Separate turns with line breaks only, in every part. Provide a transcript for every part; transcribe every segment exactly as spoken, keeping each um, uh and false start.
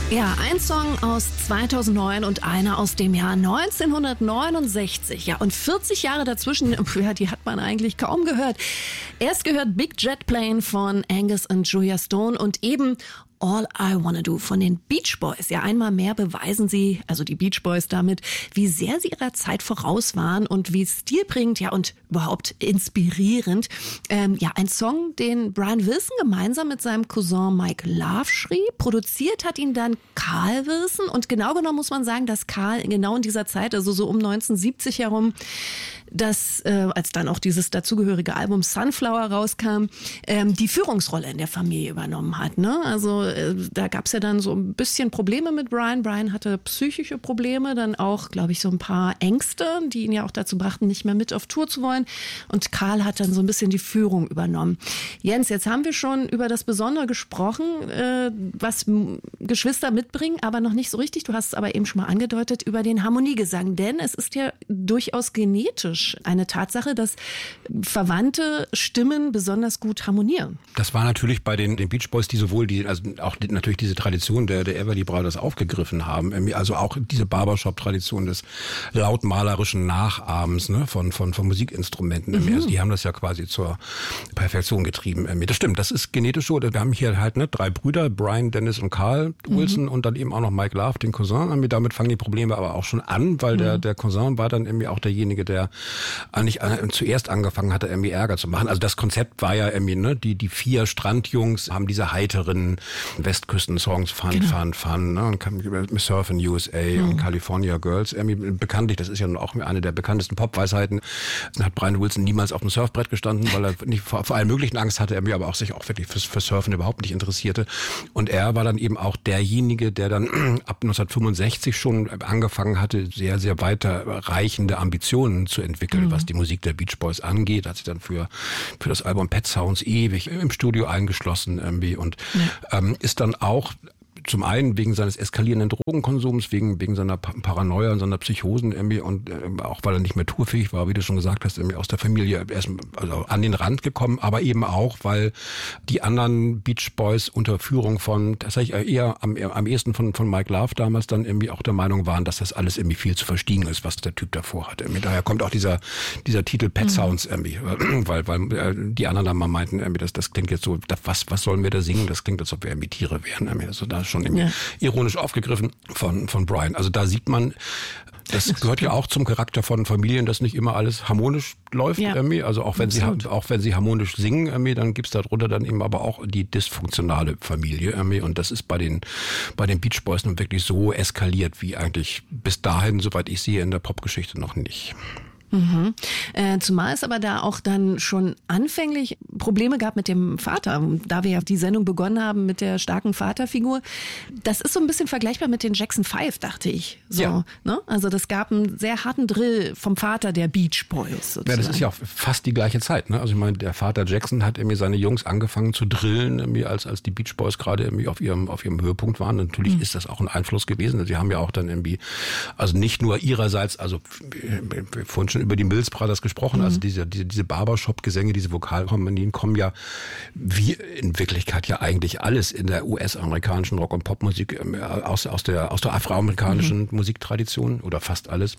Ja, ein Song aus zweitausendneun und einer aus dem Jahr neunzehnhundertneunundsechzig. Ja, und vierzig Jahre dazwischen, ja, die hat man eigentlich kaum gehört. Erst gehört Big Jet Plane von Angus und Julia Stone und eben All I Wanna Do von den Beach Boys. Ja, einmal mehr beweisen sie, also die Beach Boys damit, wie sehr sie ihrer Zeit voraus waren und wie stilprägend, ja, und überhaupt inspirierend. Ähm, ja, ein Song, den Brian Wilson gemeinsam mit seinem Cousin Mike Love schrieb. Produziert hat ihn dann Carl Wilson und genau genommen muss man sagen, dass Carl genau in dieser Zeit, also so um neunzehnhundertsiebzig herum, dass, äh, als dann auch dieses dazugehörige Album Sunflower rauskam, ähm, die Führungsrolle in der Familie übernommen hat. Ne? Also äh, da gab es ja dann so ein bisschen Probleme mit Brian. Brian hatte psychische Probleme, dann auch, glaube ich, so ein paar Ängste, die ihn ja auch dazu brachten, nicht mehr mit auf Tour zu wollen. Und Carl hat dann so ein bisschen die Führung übernommen. Jens, jetzt haben wir schon über das Besondere gesprochen, äh, was m- Geschwister mitbringen, aber noch nicht so richtig. Du hast es aber eben schon mal angedeutet, über den Harmoniegesang. Denn es ist ja durchaus genetisch eine Tatsache, dass verwandte Stimmen besonders gut harmonieren.
Das war natürlich bei den, den Beach Boys, die sowohl die, also auch die, natürlich diese Tradition der, der Everly Brothers aufgegriffen haben, also auch diese Barbershop-Tradition des lautmalerischen Nachahmens, ne, von, von, von Musikinstrumenten. Mhm. Also die haben das ja quasi zur Perfektion getrieben. Das stimmt, das ist genetisch so. Wir haben hier halt ne, drei Brüder, Brian, Dennis und Carl Wilson mhm. und dann eben auch noch Mike Love, den Cousin. Damit fangen die Probleme aber auch schon an, weil mhm. der, der Cousin war dann irgendwie auch derjenige, der eigentlich zuerst angefangen hatte, irgendwie Ärger zu machen. Also das Konzept war ja irgendwie, ne, die, die vier Strandjungs haben diese heiteren Westküsten-Songs, Fun, genau. Fun, Fun, ne, und Surf in U S A mhm. und California Girls. Irgendwie bekanntlich, das ist ja auch eine der bekanntesten Pop-Weisheiten, hat Brian Wilson niemals auf dem Surfbrett gestanden, weil er nicht vor, vor allen möglichen Angst hatte, irgendwie aber auch sich auch wirklich fürs, fürs Surfen überhaupt nicht interessierte. Und er war dann eben auch derjenige, der dann ab neunzehnhundertfünfundsechzig schon angefangen hatte, sehr, sehr weiterreichende Ambitionen zu entwickeln. entwickeln, mhm. was die Musik der Beach Boys angeht. Hat sich dann für für das Album Pet Sounds ewig im Studio eingeschlossen irgendwie und ja. ähm, ist dann auch zum einen wegen seines eskalierenden Drogenkonsums, wegen wegen seiner Paranoia und seiner Psychosen irgendwie und äh, auch weil er nicht mehr tourfähig war, wie du schon gesagt hast, irgendwie aus der Familie erst also an den Rand gekommen, aber eben auch, weil die anderen Beach Boys unter Führung von, das sage ich eher am, am ehesten von von Mike Love damals dann irgendwie auch der Meinung waren, dass das alles irgendwie viel zu verstiegen ist, was der Typ davor hat. Irgendwie daher kommt auch dieser dieser Titel Pet Sounds irgendwie, weil weil äh, die anderen dann mal meinten, irgendwie das das klingt jetzt so, das, was was sollen wir da singen? Das klingt, als ob wir irgendwie Tiere wären. Irgendwie. Also da ist schon Ja. ironisch aufgegriffen von von Brian. Also da sieht man, das gehört ja auch zum Charakter von Familien, dass nicht immer alles harmonisch läuft. Ja. Irgendwie. Also auch wenn Absolut. sie auch wenn sie harmonisch singen, irgendwie, dann gibt's darunter dann eben aber auch die dysfunktionale Familie. Irgendwie. Und das ist bei den bei den Beach Boys nun wirklich so eskaliert wie eigentlich bis dahin, soweit ich sehe, in der Popgeschichte noch nicht.
Mhm. Äh, zumal es aber da auch dann schon anfänglich Probleme gab mit dem Vater, da wir ja die Sendung begonnen haben mit der starken Vaterfigur. Das ist so ein bisschen vergleichbar mit den Jackson Five, dachte ich. So, ja. ne? Also das gab einen sehr harten Drill vom Vater der Beach Boys. Sozusagen.
Ja, das ist ja auch fast die gleiche Zeit. Ne? Also ich meine, der Vater Jackson hat irgendwie seine Jungs angefangen zu drillen, irgendwie als als die Beach Boys gerade irgendwie auf ihrem auf ihrem Höhepunkt waren. Natürlich mhm. ist das auch ein Einfluss gewesen. Sie haben ja auch dann irgendwie, also nicht nur ihrerseits, also vorhin schon über die Mills Brothers gesprochen, mhm. also diese, diese, diese Barbershop-Gesänge, diese Vokalharmonien kommen ja, wie in Wirklichkeit ja eigentlich alles in der U S-amerikanischen Rock- und Popmusik aus, aus der, aus der afroamerikanischen mhm. Musiktradition oder fast alles.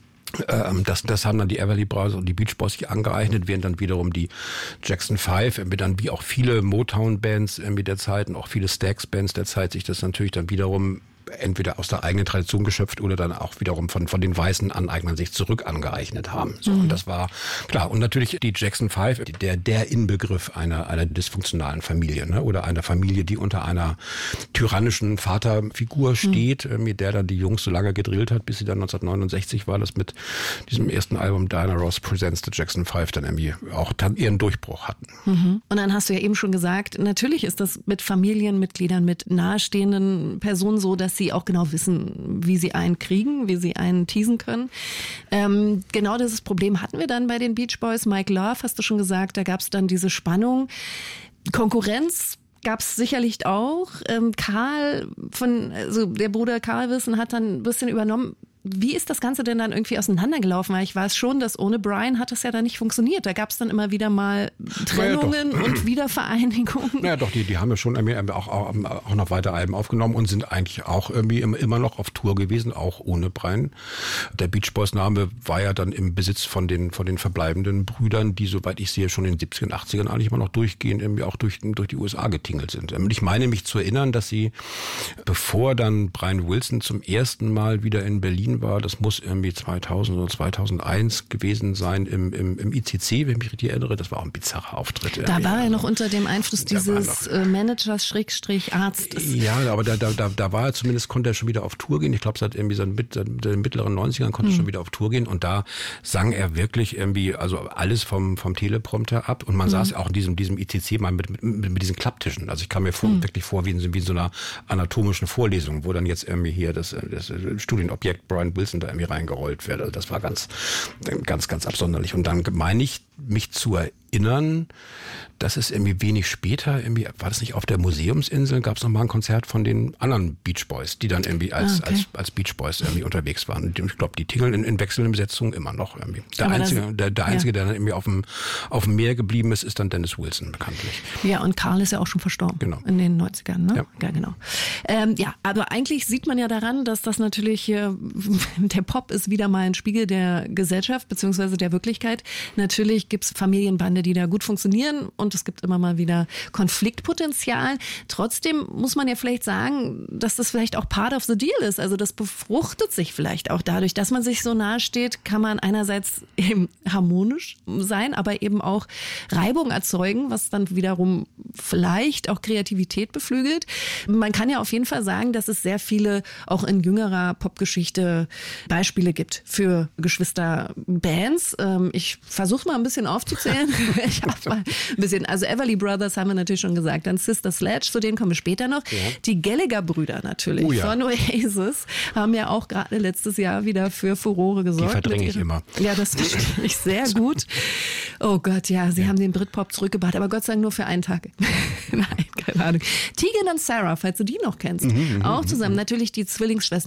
Das, das haben dann die Everly Brothers und die Beach Boys sich angeeignet, während dann wiederum die Jackson Five, dann wie auch viele Motown-Bands der Zeit und auch viele Stax-Bands der Zeit sich das natürlich dann wiederum entweder aus der eigenen Tradition geschöpft oder dann auch wiederum von von den weißen Aneignern sich zurück angeeignet haben. So, mhm. und das war klar. Und natürlich die Jackson Five, der der Inbegriff einer einer dysfunktionalen Familie, ne? Oder einer Familie, die unter einer tyrannischen Vaterfigur steht, mhm. mit der dann die Jungs so lange gedrillt hat, bis sie dann neunzehnhundertneunundsechzig war das mit diesem ersten Album Diana Ross Presents the Jackson Five dann irgendwie auch dann ihren Durchbruch hatten.
Mhm. Und dann hast du ja eben schon gesagt, natürlich ist das mit Familienmitgliedern, mit nahestehenden Personen so, dass sie auch genau wissen, wie sie einen kriegen, wie sie einen teasen können. Ähm, genau dieses Problem hatten wir dann bei den Beach Boys. Mike Love, hast du schon gesagt, da gab es dann diese Spannung. Konkurrenz gab es sicherlich auch. Ähm, Carl, von, also der Bruder Carl Wilson hat dann ein bisschen übernommen. wie ist das Ganze denn dann irgendwie auseinandergelaufen? Weil ich weiß schon, dass ohne Brian hat das ja dann nicht funktioniert. Da gab es dann immer wieder mal Trennungen
ja,
und Wiedervereinigungen.
Ja doch, die, die haben ja schon irgendwie auch, auch, auch noch weiter Alben aufgenommen und sind eigentlich auch irgendwie immer noch auf Tour gewesen, auch ohne Brian. Der Beach Boys Name war ja dann im Besitz von den, von den verbleibenden Brüdern, die, soweit ich sehe, schon in den siebzigern, achtzigern eigentlich immer noch durchgehend irgendwie auch durch, durch die U S A getingelt sind. Und ich meine mich zu erinnern, dass sie, bevor dann Brian Wilson zum ersten Mal wieder in Berlin war, das muss irgendwie zweitausend oder zweitausendeins gewesen sein, im, im, im I C C, wenn ich mich richtig erinnere, das war auch ein bizarrer Auftritt.
Da war er noch unter dem Einfluss dieses noch, Managers Schrägstrich Arztes.
Ja, aber da, da, da, da war er zumindest, konnte er schon wieder auf Tour gehen. Ich glaube, seit irgendwie seit den mittleren neunzigern konnte er hm. schon wieder auf Tour gehen und da sang er wirklich irgendwie, also alles vom, vom Teleprompter ab und man hm. saß auch in diesem, diesem I C C mal mit, mit, mit diesen Klapptischen. Also ich kam mir vor, hm. wirklich vor wie in, wie in so einer anatomischen Vorlesung, wo dann jetzt irgendwie hier das, das Studienobjekt Brian Wilson da irgendwie reingerollt wird. Also das war ganz, ganz, ganz absonderlich. Und dann meine ich, mich zu erinnern, dass es irgendwie wenig später, irgendwie, war das nicht auf der Museumsinsel, gab es nochmal ein Konzert von den anderen Beach Boys, die dann irgendwie als, ah, okay. als, als Beach Boys irgendwie unterwegs waren. Ich glaube, die tingeln in, in wechselnden Besetzungen immer noch irgendwie. Der Aber Einzige, das, der, der Einzige ja. der dann irgendwie auf dem, auf dem Meer geblieben ist, ist dann Dennis Wilson bekanntlich.
Ja, und Karl ist ja auch schon verstorben. Genau. In den neunzigern, ne? Ja, ja genau. Ähm, ja, aber eigentlich sieht man ja daran, dass das natürlich, äh, der Pop ist wieder mal ein Spiegel der Gesellschaft beziehungsweise der Wirklichkeit. Natürlich gibt es Familienbande, die da gut funktionieren und es gibt immer mal wieder Konfliktpotenzial. Trotzdem muss man ja vielleicht sagen, dass das vielleicht auch part of the deal ist. Also das befruchtet sich vielleicht auch dadurch, dass man sich so nahe steht, kann man einerseits eben harmonisch sein, aber eben auch Reibung erzeugen, was dann wiederum vielleicht auch Kreativität beflügelt. Man kann ja auf jeden Fall sagen, dass es sehr viele auch in jüngerer Popgeschichte Beispiele gibt für Geschwisterbands. Ich versuche mal ein bisschen aufzuzählen. Ich habe mal ein bisschen, also Everly Brothers haben wir natürlich schon gesagt, dann Sister Sledge, zu denen kommen wir später noch. Ja. Die Gallagher-Brüder natürlich, oh ja. von Oasis, haben ja auch gerade letztes Jahr wieder für Furore gesorgt.
Die verdränge ich immer.
Ja, das verstehe ich sehr gut. Oh Gott, ja, sie ja. haben den Britpop zurückgebracht, aber Gott sei Dank nur für einen Tag. Nein, keine Ahnung. Tegan und Sarah, falls du die noch kennst, mhm, auch zusammen. Mhm. Natürlich die Zwillingsschwestern